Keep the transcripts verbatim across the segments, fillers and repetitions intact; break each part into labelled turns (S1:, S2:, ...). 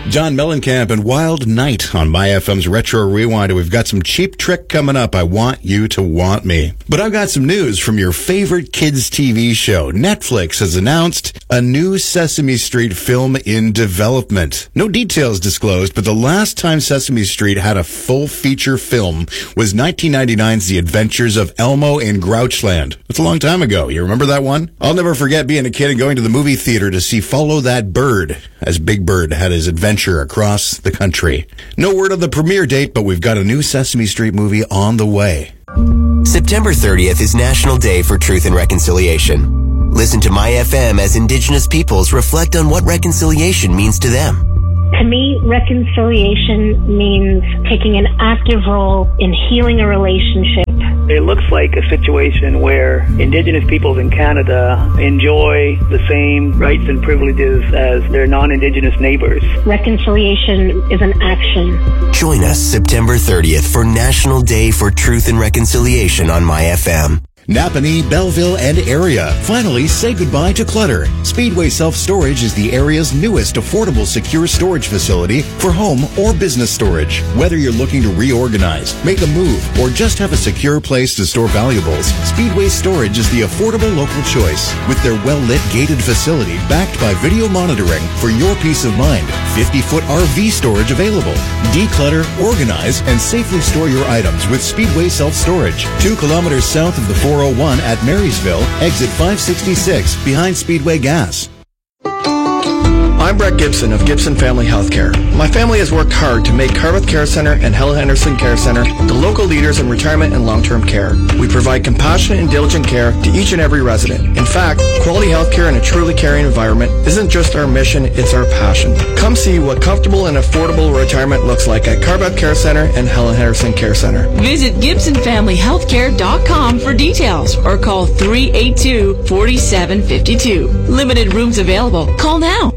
S1: John Mellencamp and Wild Night on My F M's Retro Rewind. We've got some Cheap Trick coming up. I Want You to Want Me. But I've got some news from your favorite kids' T V show. Netflix has announced a new Sesame Street film in development. No details disclosed, but the last time Sesame Street had a full feature film was nineteen ninety-nine's The Adventures of Elmo in Grouchland. That's a long time ago. You remember that one? I'll never forget being a kid and going to the movie theater to see Follow That Bird, as Big Bird had his adventure across the country. No word on the premiere date, but we've got a new Sesame Street movie on the way.
S2: September thirtieth is National Day for Truth and Reconciliation. Listen to My F M as Indigenous peoples reflect on what reconciliation means to them.
S3: To me, reconciliation means taking an active role in healing a relationship.
S4: It looks like a situation where Indigenous peoples in Canada enjoy the same rights and privileges as their non-Indigenous neighbors.
S3: Reconciliation is an action.
S2: Join us September thirtieth for National Day for Truth and Reconciliation on My F M.
S1: Napanee, Belleville, and area. Finally, say goodbye to clutter. Speedway Self-Storage is the area's newest affordable secure storage facility for home or business storage. Whether you're looking to reorganize, make a move, or just have a secure place to store valuables, Speedway Storage is the affordable local choice. With their well-lit gated facility backed by video monitoring for your peace of mind, fifty-foot R V storage available. Declutter, organize, and safely store your items with Speedway Self-Storage. Two kilometers south of the four oh one at Marysville, exit five sixty-six, behind Speedway Gas.
S5: I'm Brett Gibson of Gibson Family Healthcare. My family has worked hard to make Cardiff Care Centre and Helen Henderson Care Centre the local leaders in retirement and long-term care. We provide compassionate and diligent care to each and every resident. In fact, quality healthcare in a truly caring environment isn't just our mission, it's our passion. Come see what comfortable and affordable retirement looks like at Cardiff Care Centre and Helen Henderson Care Centre.
S6: Visit Gibson Family Healthcare dot com for details or call three eight two, four seven five two. Limited rooms available. Call now.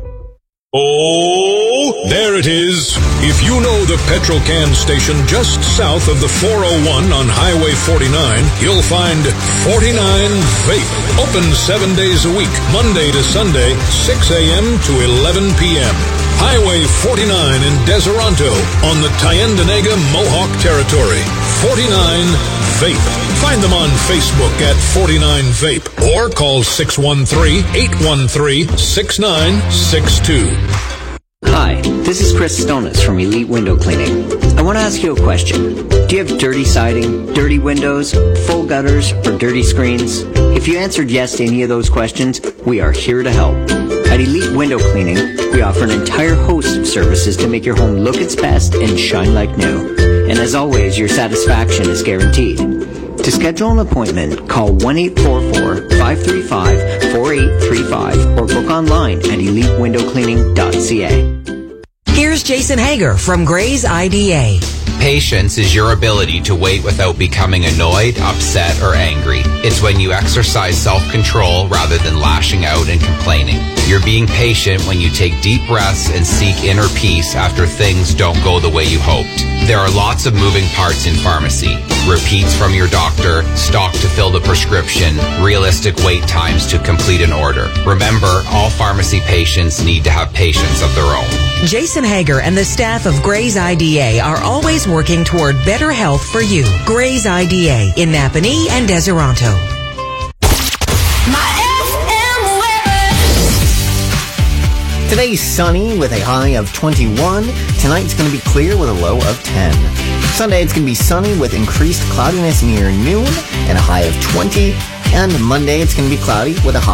S7: Oh, there it is. If you know the petrol can station just south of the four oh one on Highway forty-nine, you'll find forty-nine Vape. Open seven days a week, Monday to Sunday, six a.m. to eleven p.m. Highway forty-nine in Deseronto on the Tyendinaga Mohawk Territory. forty-nine Vape. Find them on Facebook at forty-nine Vape or call six one three, eight one three, six nine six two.
S8: Hi, this is Chris Stonis from Elite Window Cleaning. I want to ask you a question. Do you have dirty siding, dirty windows, full gutters, or dirty screens? If you answered yes to any of those questions, we are here to help. At Elite Window Cleaning, we offer an entire host of services to make your home look its best and shine like new. And as always, your satisfaction is guaranteed. To schedule an appointment, call one eight four four, five three five, four eight three five or book online at elite window cleaning dot c a.
S9: Here's Jason Hager from Gray's I D A.
S10: Patience is your ability to wait without becoming annoyed, upset, or angry. It's when you exercise self-control rather than lashing out and complaining. You're being patient when you take deep breaths and seek inner peace after things don't go the way you hoped. There are lots of moving parts in pharmacy. Repeats from your doctor, stock to fill the prescription, realistic wait times to complete an order. Remember, all pharmacy patients need to have patience of their own.
S9: Jason Hager and the staff of Gray's I D A are always working toward better health for you. Gray's I D A in Napanee and Deseronto.
S11: Today's sunny with a high of twenty-one. Tonight's going to be clear with a low of ten. Sunday it's going to be sunny with increased cloudiness near noon and a high of twenty. And Monday it's going to be cloudy with a high